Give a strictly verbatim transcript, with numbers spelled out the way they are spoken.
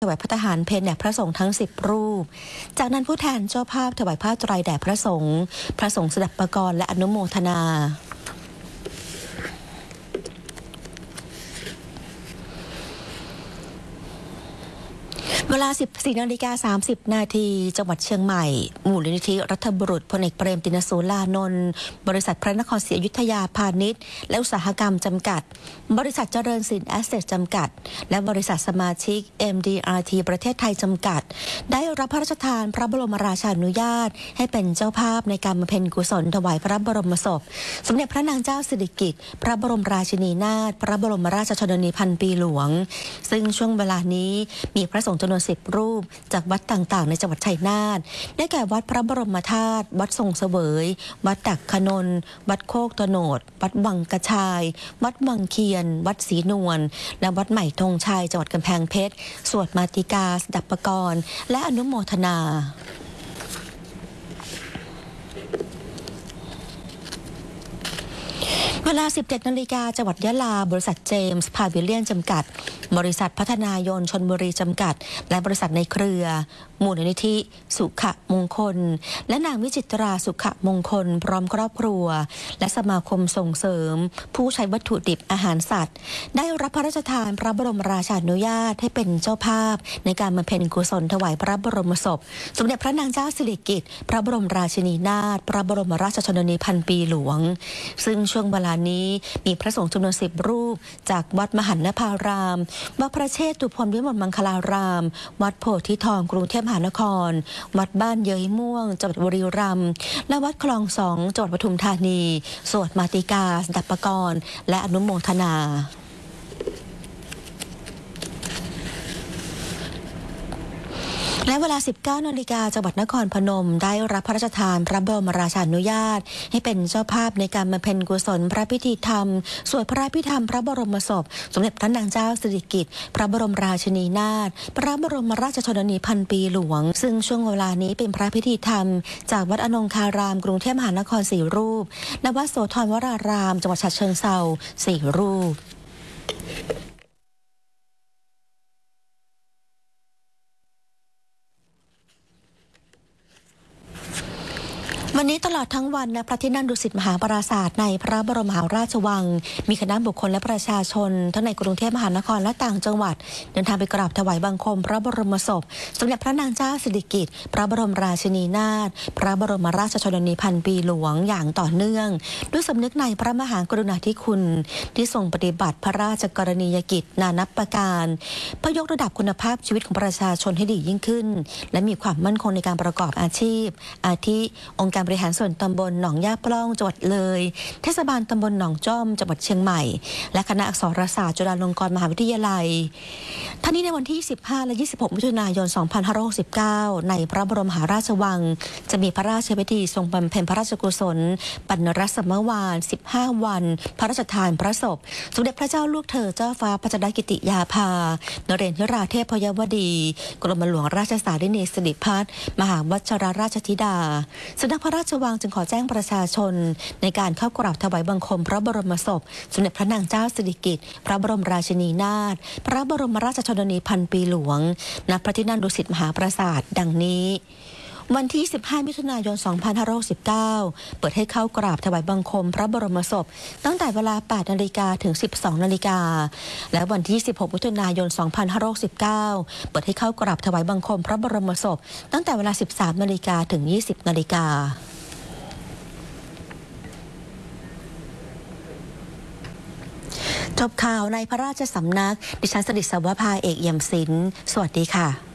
ถวายพระทหารเพลแด่พระสงฆ์ทั้งสิบรูปจากนั้นผู้แทนเจ้าภาพถวายผ้าไตรแด่พระสงฆ์พระสงฆ์สดับประกรณ์และอนุโมทนาเวลา สิบสี่นาฬิกาสามสิบนาทีจังหวัดเชียงใหม่มูลนิธิรัฐบุรุษพลเอกเปรมตินสูรานนท์บริษัทพระนครศรีอยุธยาพาณิชย์และอุตสาหกรรมจำกัดบริษัทเจริญสินแอสเซทจำกัดและบริษัทสมาชิก เอ็ม ดี อาร์ ที ประเทศไทยจำกัดได้รับพระราชทานพระบรมราชานุญาตให้เป็นเจ้าภาพในการบำเพ็ญกุศลถวายพระบรมศพสมเด็จพระนางเจ้าสิริกิติ์พระบรมราชินีนาถพระบรมราชชนนีพันปีหลวงซึ่งช่วงเวลานี้มีพระสงฆ์จำนวนสิบรูปจากวัดต่างๆในจังหวัดชัยนาทได้แก่วัดพระบรมธาตุวัดทรงเสวยวัดตักขนนวัดโคกตโนดวัดวังกระชายวัดวังเคียนวัดศรีนวลและวัดใหม่ธงชัยจังหวัดกำแพงเพชรสวดมาติกาสดับประกรณ์และอนุโมทนาเวลา สิบเจ็ดนาฬิกาจังหวัดยะลาบริษัทเจมส์พาวิเลียนจำกัดบริษัทพัฒนายนชลบุรีจำกัดและบริษัทในเครือมูลนิธิสุขมงคลและนางวิจิตราสุขมงคลพร้อมครอบครัวและสมาคมส่งเสริมผู้ใช้วัตถุดิบอาหารสัตว์ได้รับพระราชทานพระบรมราชานุญาตให้เป็นเจ้าภาพในการบำเพ็ญกุศลถวายพระบรมศพสมเด็จพระนางเจ้าสิริกิติ์พระบรมราชินีนาถพระบรมราชชนนีพันปีหลวงซึ่งช่วงเวลานี้มีพระสงฆ์จำนวนสิบรูปจากวัดมหันนภารามวัดพระเชตุพนวิมลมังคลารามวัดโพธิทองกรุงเทพมหานครวัดบ้านเย้ยม่วงจังหวัดบุรีรัมย์และวัดคลองสองจังหวัดปทุมธานีสวดมาติกาสดับประกรณ์และอนุโมทนาและเวลา สิบเก้านาฬิกาจังหวัดนครพนมได้รับพระราชทานพระบรมราชานุญาตให้เป็นเจ้าภาพในการบำเพ็ญกุศลพระพิธีธรรมสวดพระพิธรรมพระบรมศพสมเด็จพระนางเจ้าสิริกิติ์พระบรมราชินีนาถพระบรมราชชนนีพันปีหลวงซึ่งช่วงเวลานี้เป็นพระพิธีธรรมจากวัดอนงคารามกรุงเทพมหานครสี่รูปและวัดโสธรวรารามจังหวัดฉะเชิงเทราสี่รูปวันนี้ตลอดทั้งวันณพระที่นั่งดุสิตมหาปราสาทในพระบรมมหาราชวังมีคณะบุคคลและประชาชนทั้งในกรุงเทพมหานครและต่างจังหวัดเดินทางไปกราบถวายบังคมพระบรมศพสมเด็จพระนางเจ้าสิริกิติ์พระบรมราชินีนาถพระบรมราชชนนีพันปีหลวงอย่างต่อเนื่องด้วยสำนึกในพระมหากรุณาธิคุณที่ทรงปฏิบัติพระราชกรณียกิจนานับประการเพื่อยกระดับคุณภาพชีวิตของประชาชนให้ดียิ่งขึ้นและมีความมั่นคงในการประกอบอาชีพอาทิองค์การบริหารส่วนตำบลหนองย่าปล้องจังหวัดเลยเทศบาลตำบลหนองจ้อมจังหวัดเชียงใหม่และคณะอักษรศาสตร์จุฬาลงกรณ์มหาวิทยาลัยท่านี้ในวันที่สิบห้าและยี่สิบหกมิถุนายนสองพันห้าร้อยหกสิบเก้าในพระบรมมหาราชวังจะมีพระราชพิธีทรงบำเพ็ญพระราชกุศลปัณณรสมวาลสิบห้าวันพระราชทานพระศพสมเด็จพระเจ้าลูกเธอเจ้าฟ้าพัชรกิติยาภานเรนทราเทพยวดีกรมหลวงราชสารินีสิริพัฒน์มหาวชิรราชธิดาสำนักพระราชวังจึงขอแจ้งประชาชนในการเข้ากราบถวายบังคมพระบรมศพสมเด็จพระนางเจ้าสิริกิติ์พระบรมราชินีนาถพระบรมราชชนนีพันปีหลวงณพระที่นั่งดุสิตมหาปราสาทดังนี้วันที่สิบห้ามิถุนายนสองพันห้าร้อยหกสิบเก้าเปิดให้เข้ากราบถวายบังคมพระบรมศพตั้งแต่เวลาแปดนาฬิกาถึงสิบสองนาฬิกาและวันที่สิบหกมิถุนายนสองพันห้าร้อยหกสิบเก้าเปิดให้เข้ากราบถวายบังคมพระบรมศพตั้งแต่เวลาสิบสามนาฬิกาถึงยี่สิบนาฬิกาจบข่าวในพระราชสำนักดิฉันสดิษฐ์ สวภา เอกเอี่ยมศิลป์สวัสดีค่ะ